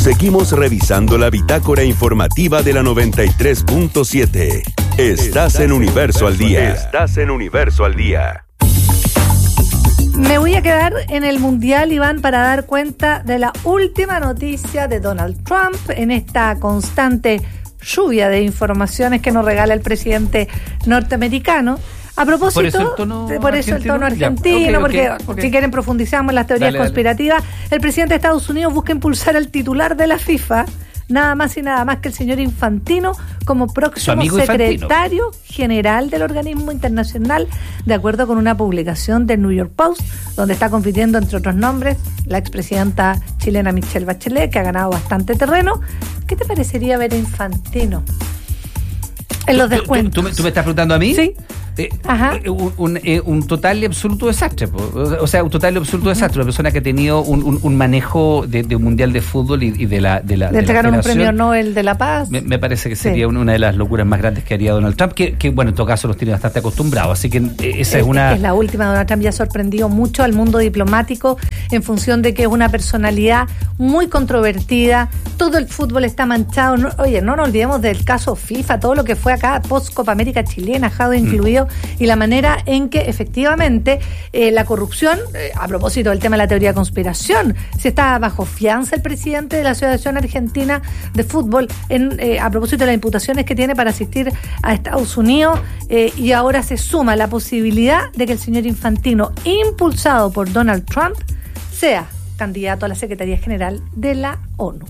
Seguimos revisando la bitácora informativa de la 93.7. Estás en Universo al Día. Estás en Universo al Día. Me voy a quedar en el Mundial, Iván, para dar cuenta de la última noticia de Donald Trump en esta constante lluvia de informaciones que nos regala el presidente norteamericano. A propósito, por eso el tono argentino, porque si quieren profundizamos en las teorías conspirativas. El presidente de Estados Unidos busca impulsar al titular de la FIFA, nada más y nada más que el señor Infantino, como próximo secretario general del organismo internacional, de acuerdo con una publicación del New York Post, donde está compitiendo, entre otros nombres, la expresidenta chilena Michelle Bachelet, que ha ganado bastante terreno. ¿Qué te parecería ver a Infantino en los descuentos? ¿Tú me estás preguntando a mí? Sí. Un total y absoluto desastre, o sea, un total y absoluto desastre. Una persona que ha tenido un manejo de un mundial de fútbol y de la entregaron un premio Nobel de la Paz. Me parece que sería una de las locuras más grandes que haría Donald Trump, que bueno, en todo caso los tiene bastante acostumbrados, así que esa es una... Es la última. Donald Trump ya ha sorprendido mucho al mundo diplomático en función de que es una personalidad muy controvertida. Todo el fútbol está manchado. No nos olvidemos del caso FIFA, todo lo que fue acá post Copa América chilena, Jado incluido, y la manera en que efectivamente la corrupción, a propósito del tema de la teoría de conspiración, si está bajo fianza el presidente de la Asociación Argentina de Fútbol a propósito de las imputaciones que tiene para asistir a Estados Unidos, y ahora se suma la posibilidad de que el señor Infantino, impulsado por Donald Trump, sea candidato a la Secretaría General de la ONU.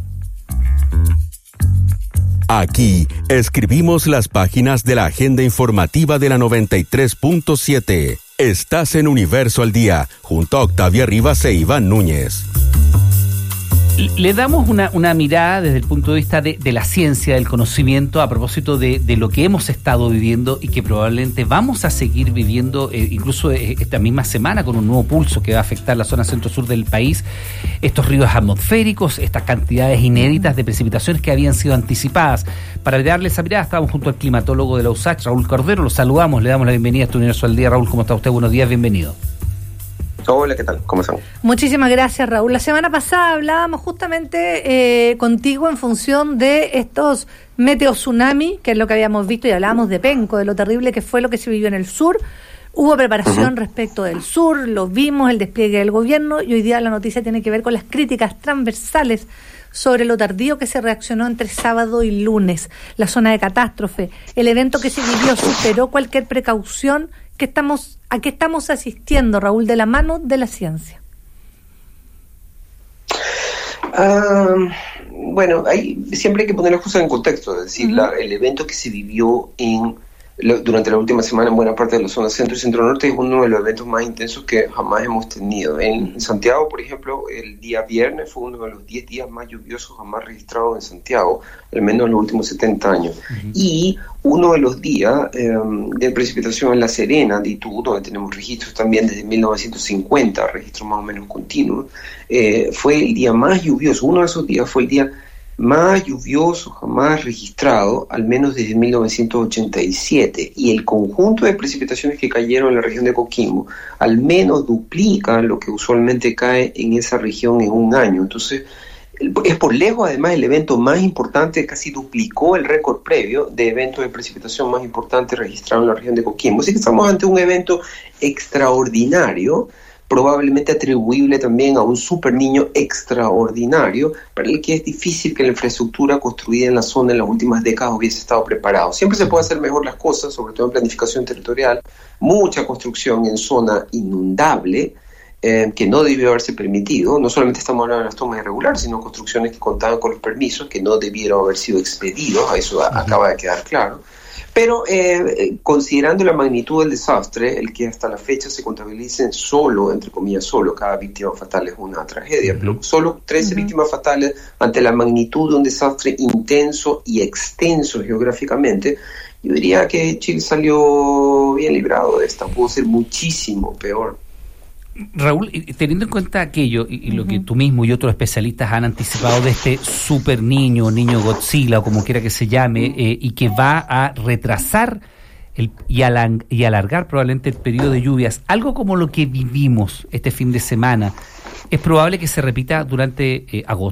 Aquí escribimos las páginas de la agenda informativa de la 93.7. Estás en Universo al Día, junto a Octavia Rivas e Iván Núñez. Le damos una mirada desde el punto de vista de la ciencia, del conocimiento, a propósito de lo que hemos estado viviendo y que probablemente vamos a seguir viviendo incluso esta misma semana, con un nuevo pulso que va a afectar la zona centro-sur del país. Estos ríos atmosféricos, estas cantidades inéditas de precipitaciones que habían sido anticipadas. Para darle esa mirada, estamos junto al climatólogo de la USACH, Raúl Cordero. Lo saludamos, le damos la bienvenida a este Universo al Día. Raúl, ¿cómo está usted? Buenos días, bienvenido. Hola, ¿qué tal? ¿Cómo están? Muchísimas gracias, Raúl. La semana pasada hablábamos justamente contigo en función de estos meteotsunami, que es lo que habíamos visto, y hablábamos de Penco, de lo terrible que fue lo que se vivió en el sur. Hubo preparación respecto del sur, lo vimos, el despliegue del gobierno, y hoy día la noticia tiene que ver con las críticas transversales sobre lo tardío que se reaccionó entre sábado y lunes, la zona de catástrofe. El evento que se vivió superó cualquier precaución. ¿A qué estamos asistiendo, Raúl, de la mano de la ciencia? Bueno, siempre hay que poner las cosas en contexto, es decir, el evento que se vivió durante la última semana en buena parte de la zona centro y centro-norte es uno de los eventos más intensos que jamás hemos tenido. En Santiago, por ejemplo, el día viernes fue uno de los 10 días más lluviosos jamás registrados en Santiago, al menos en los últimos 70 años. Y uno de los días de precipitación en La Serena, de Itu, donde tenemos registros también desde 1950, registros más o menos continuos, fue el día más lluvioso. Uno de esos días fue el día más lluvioso jamás registrado, al menos desde 1987, y el conjunto de precipitaciones que cayeron en la región de Coquimbo al menos duplica lo que usualmente cae en esa región en un año. Entonces, es por lejos además el evento más importante, casi duplicó el récord previo de eventos de precipitación más importante registrado en la región de Coquimbo. Así que estamos ante un evento extraordinario, probablemente atribuible también a un super niño extraordinario, para el que es difícil que la infraestructura construida en la zona en las últimas décadas hubiese estado preparado. Siempre se puede hacer mejor las cosas, sobre todo en planificación territorial, mucha construcción en zona inundable, que no debió haberse permitido. No solamente estamos hablando de las tomas irregulares, sino construcciones que contaban con los permisos que no debieron haber sido expedidos, eso acaba de quedar claro. Pero considerando la magnitud del desastre, el que hasta la fecha se contabilicen solo, entre comillas solo, cada víctima fatal es una tragedia, pero solo 13 víctimas fatales ante la magnitud de un desastre intenso y extenso geográficamente, yo diría que Chile salió bien librado de esta, pudo ser muchísimo peor. Raúl, teniendo en cuenta aquello y lo que tú mismo y otros especialistas han anticipado de este super niño Godzilla o como quiera que se llame, y que va a retrasar y alargar probablemente el periodo de lluvias, algo como lo que vivimos este fin de semana, ¿es probable que se repita durante agosto?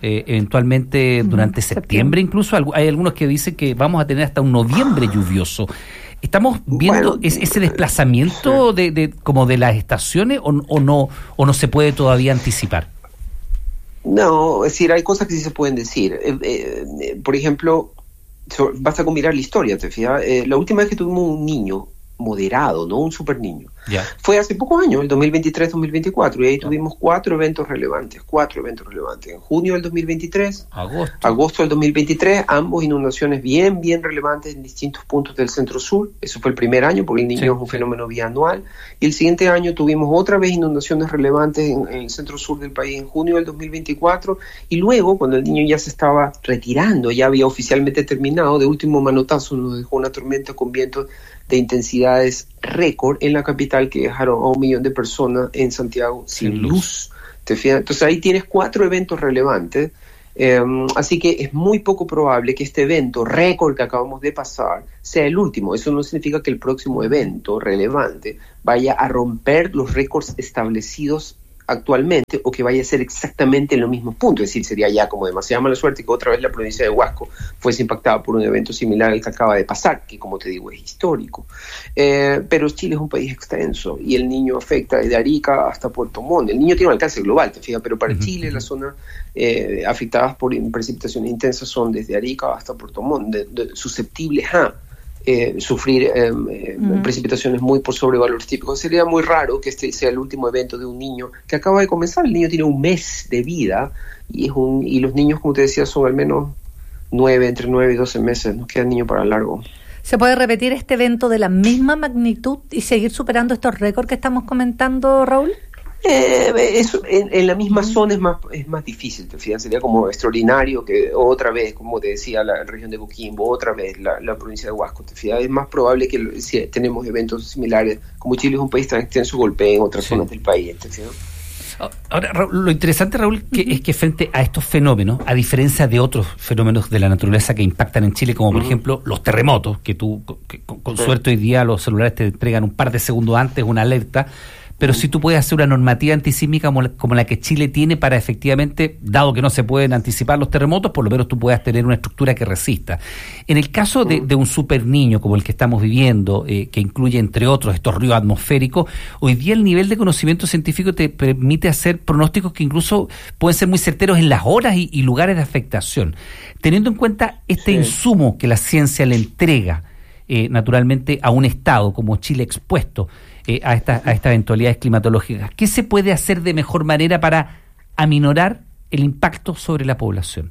eventualmente durante septiembre incluso. Hay algunos que dicen que vamos a tener hasta un noviembre lluvioso. ¿Estamos viendo ese desplazamiento de como de las estaciones o no se puede todavía anticipar? No, es decir, hay cosas que sí se pueden decir. Por ejemplo, basta con mirar la historia, ¿te fijas? La última vez que tuvimos un niño moderado, no un super niño, fue hace pocos años, el 2023-2024, y ahí tuvimos cuatro eventos relevantes. En junio del 2023, agosto del 2023, ambos inundaciones bien relevantes en distintos puntos del centro-sur. Eso fue el primer año, porque el niño es un fenómeno bianual, y el siguiente año tuvimos otra vez inundaciones relevantes en el centro-sur del país en junio del 2024, y luego, cuando el niño ya se estaba retirando, ya había oficialmente terminado, de último manotazo nos dejó una tormenta con vientos de intensidades récord en la capital que dejaron a 1 millón de personas en Santiago sin luz. ¿Te fijas? Entonces ahí tienes 4 eventos relevantes, así que es muy poco probable que este evento récord que acabamos de pasar sea el último. Eso no significa que el próximo evento relevante vaya a romper los récords establecidos actualmente o que vaya a ser exactamente en los mismos puntos. Es decir, sería ya como demasiada mala suerte que otra vez la provincia de Huasco fuese impactada por un evento similar al que acaba de pasar, que como te digo es histórico. Pero Chile es un país extenso y el niño afecta desde Arica hasta Puerto Montt. El niño tiene un alcance global, te fijas, pero para Chile las zonas afectadas por precipitaciones intensas son desde Arica hasta Puerto Montt, susceptibles a sufrir precipitaciones muy por sobre valores típicos. Sería muy raro que este sea el último evento de un niño que acaba de comenzar. El niño tiene 1 mes de vida y los niños, como te decía, son al menos entre 9 y 12 meses. Nos queda niño para largo. ¿Se puede repetir este evento de la misma magnitud y seguir superando estos récords que estamos comentando, Raúl? En la misma zona es más difícil, te fijas, sería como extraordinario que otra vez, como te decía, la región de Coquimbo, otra vez la provincia de Huasco, te fijas, es más probable que si tenemos eventos similares, como Chile es un país tan extenso, golpee en otras zonas del país, te fijas. Ahora, Raúl, lo interesante, Raúl, es que frente a estos fenómenos, a diferencia de otros fenómenos de la naturaleza que impactan en Chile, como por ejemplo los terremotos, que tú con suerte hoy día los celulares te entregan un par de segundos antes una alerta, pero si tú puedes hacer una normativa antisísmica como la que Chile tiene para efectivamente, dado que no se pueden anticipar los terremotos, por lo menos tú puedas tener una estructura que resista. En el caso de un super niño como el que estamos viviendo, que incluye entre otros estos ríos atmosféricos, hoy día el nivel de conocimiento científico te permite hacer pronósticos que incluso pueden ser muy certeros en las horas y lugares de afectación. Teniendo en cuenta este insumo que la ciencia le entrega naturalmente a un estado como Chile expuesto a estas eventualidades climatológicas, ¿qué se puede hacer de mejor manera para aminorar el impacto sobre la población?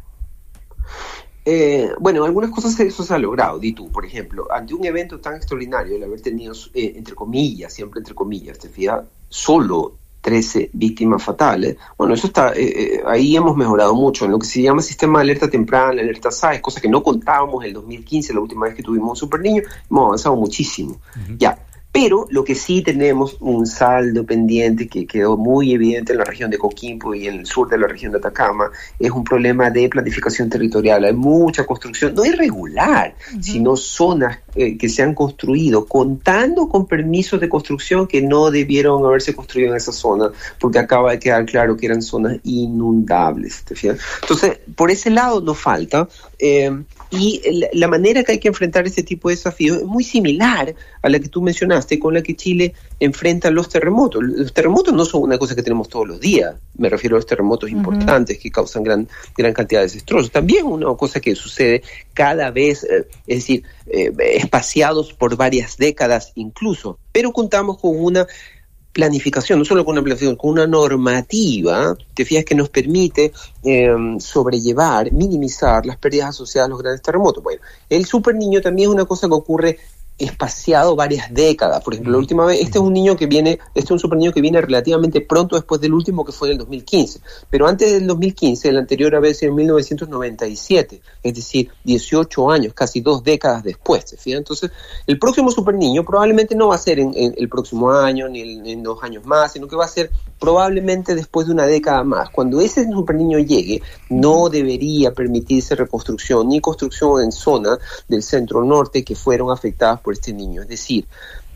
Bueno, algunas cosas eso se ha logrado. Di tú, por ejemplo, ante un evento tan extraordinario, el haber tenido, entre comillas, siempre entre comillas, te fijas, solo 13 víctimas fatales. Bueno, eso está, ahí hemos mejorado mucho en lo que se llama sistema de alerta temprana, alerta SAES, cosa que no contábamos en el 2015, la última vez que tuvimos un super niño. Hemos avanzado muchísimo. Ya. Pero lo que sí tenemos un saldo pendiente que quedó muy evidente en la región de Coquimbo y en el sur de la región de Atacama es un problema de planificación territorial. Hay mucha construcción, no irregular, sino zonas que se han construido contando con permisos de construcción que no debieron haberse construido en esa zona porque acaba de quedar claro que eran zonas inundables. ¿Te fijas? Entonces, por ese lado nos falta. Y la manera que hay que enfrentar este tipo de desafíos es muy similar a la que tú mencionaste, con la que Chile enfrenta los terremotos. Los terremotos no son una cosa que tenemos todos los días, me refiero a los terremotos importantes que causan gran cantidad de destrozos. También una cosa que sucede cada vez, es decir, espaciados por varias décadas incluso, pero contamos con una planificación, no solo con una planificación, con una normativa, te fijas, que nos permite sobrellevar, minimizar las pérdidas asociadas a los grandes terremotos. Bueno, el super niño también es una cosa que ocurre espaciado varias décadas. Por ejemplo, la última vez, este es un super niño que viene relativamente pronto después del último, que fue en el 2015. Pero antes del 2015, el anterior había sido en 1997, es decir, 18 años, casi 2 décadas después. ¿Sí? Entonces, el próximo super niño probablemente no va a ser en el próximo año, ni en 2 años más, sino que va a ser probablemente después de una década más. Cuando ese super niño llegue, no debería permitirse reconstrucción ni construcción en zonas del centro norte que fueron afectadas por este niño. Es decir,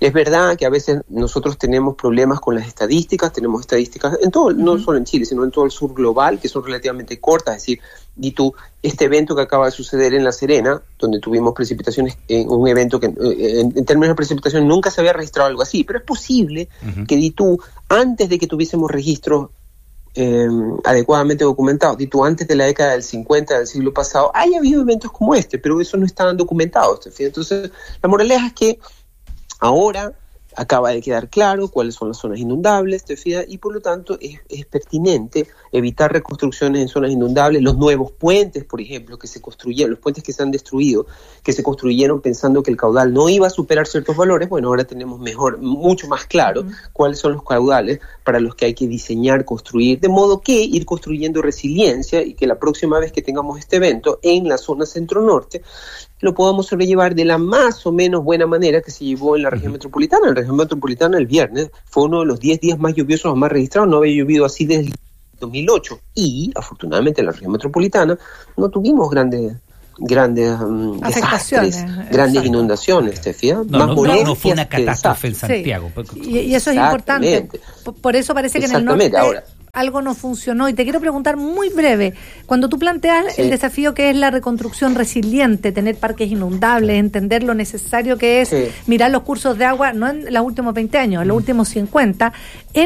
Es verdad que a veces nosotros tenemos problemas con las estadísticas, tenemos estadísticas en todo, no solo en Chile, sino en todo el sur global, que son relativamente cortas, es decir, este evento que acaba de suceder en La Serena, donde tuvimos precipitaciones, un evento que en términos de precipitación nunca se había registrado algo así, pero es posible que antes de que tuviésemos registros adecuadamente documentados, antes de la década del 50 del siglo pasado, haya habido eventos como este, pero eso no estaban documentados. Entonces, la moraleja es que ahora acaba de quedar claro cuáles son las zonas inundables, y por lo tanto es pertinente evitar reconstrucciones en zonas inundables. Los nuevos puentes, por ejemplo, que se construyeron, los puentes que se han destruido, que se construyeron pensando que el caudal no iba a superar ciertos valores, bueno, ahora tenemos mucho más claro cuáles son los caudales para los que hay que diseñar, construir, de modo que ir construyendo resiliencia y que la próxima vez que tengamos este evento en la zona centro-norte, lo podamos sobrellevar de la más o menos buena manera que se llevó en la región metropolitana. En la región metropolitana el viernes fue uno de los 10 días más lluviosos más registrados, no había llovido así desde 2008. Y, afortunadamente, en la región metropolitana no tuvimos grandes desastres, grandes inundaciones, ¿te fijas? No fue una catástrofe en Santiago. Sí. Y eso es importante. Por eso parece que en el norte algo no funcionó. Y te quiero preguntar muy breve, cuando tú planteas el desafío que es la reconstrucción resiliente, tener parques inundables, entender lo necesario que es mirar los cursos de agua, no en los últimos 20 años, en los últimos 50, en